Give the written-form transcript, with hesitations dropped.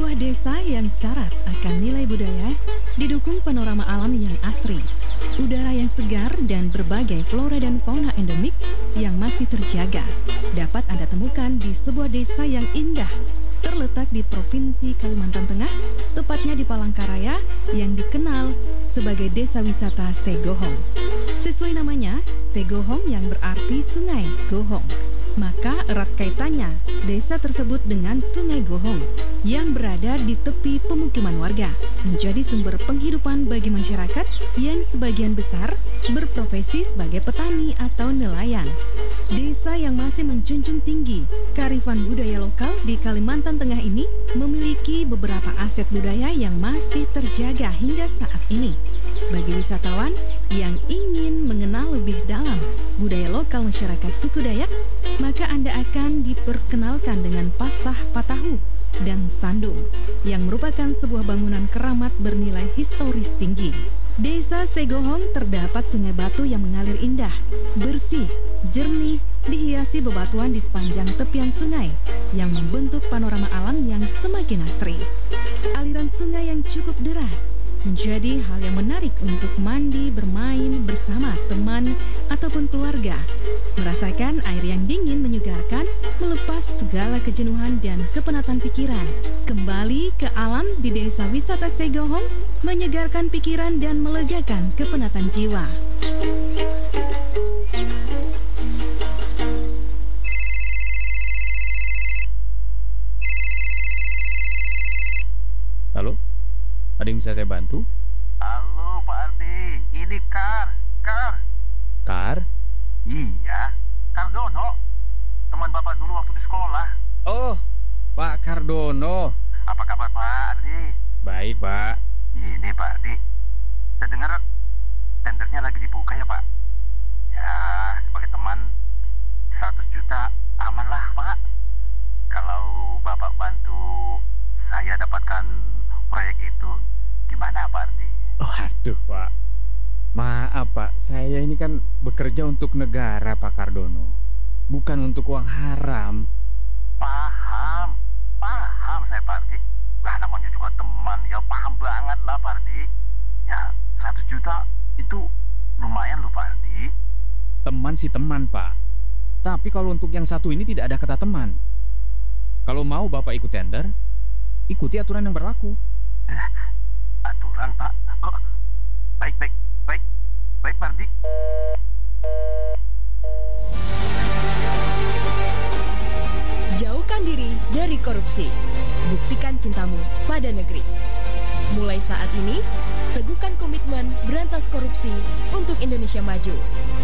Sebuah desa yang syarat akan nilai budaya, didukung panorama alam yang asri, udara yang segar, dan berbagai flora dan fauna endemik yang masih terjaga, dapat Anda temukan di sebuah desa yang indah, terletak di Provinsi Kalimantan Tengah, tepatnya di Palangkaraya, yang dikenal sebagai Desa Wisata Segohong. Sesuai namanya, Segohong yang berarti sungai Gohong. Maka erat kaitannya desa tersebut dengan Sungai Gohong yang berada di tepi pemukiman warga, menjadi sumber penghidupan bagi masyarakat yang sebagian besar berprofesi sebagai petani atau nelayan. Desa yang masih menjunjung tinggi kearifan budaya lokal di Kalimantan Tengah ini memiliki beberapa aset budaya yang masih terjaga hingga saat ini. Bagi wisatawan yang ingin mengenal lebih dalam budaya lokal masyarakat suku Dayak, maka Anda akan diperkenalkan dengan Pasah Patahu dan Sandung, yang merupakan sebuah bangunan keramat bernilai historis tinggi. Desa Segohong terdapat sungai batu yang mengalir indah, bersih, jernih, dihiasi bebatuan di sepanjang tepian sungai yang membentuk panorama alam yang semakin asri. Aliran sungai yang cukup deras menjadi hal yang menarik untuk mandi, bermain bersama teman ataupun keluarga. Merasakan air yang dingin menyegarkan, melepas segala kejenuhan dan kepenatan pikiran. Kembali ke alam di Desa Wisata Segohong, menyegarkan pikiran dan melegakan kepenatan jiwa. Halo? Ada yang bisa saya bantu? Halo Pak Ardi, ini Kar. Kar? Iya, Kardono. Teman Bapak dulu waktu di sekolah. Oh, Pak Kardono. Apa kabar Pak Ardi? Baik, Pak. Ini Pak Ardi, saya dengar tendernya lagi dibuka ya Pak. Ya, sebagai teman 100 juta aman lah Pak. Kalau Bapak bantu saya dapatkan proyek itu, gimana Pak Ardi? Waduh, Pak. Maaf, Pak. Saya ini kan bekerja untuk negara, Pak Kardono. Bukan untuk uang haram. Paham saya Pak Ardi. Wah, namanya juga teman, ya paham banget lah Pak Ardi. Ya, 100 juta itu lumayan loh Pak Ardi. Teman sih teman, Pak. Tapi kalau untuk yang satu ini tidak ada kata teman. Kalau mau Bapak ikut tender, ikuti aturan yang berlaku. Aturan Pak. Oh, baik Pak Ardi. Jauhkan diri dari korupsi. Buktikan cintamu pada negeri. Mulai saat ini, teguhkan komitmen berantas korupsi untuk Indonesia maju.